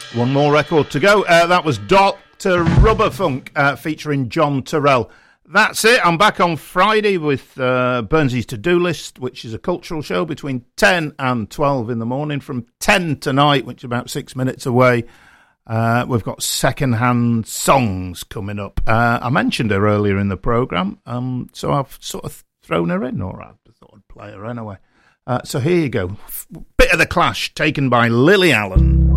One more record to go. That was Dr. Rubberfunk featuring John Terrell. That's it. I'm back on Friday with Burnsy's To-Do List, which is a cultural show between 10 and 12 in the morning. From 10 tonight, which is about 6 minutes away, we've got Secondhand Songs coming up. I mentioned her earlier in the programme, so I've sort of thrown her in, or I thought I'd play her anyway. So here you go. Bit of The Clash, taken by Lily Allen.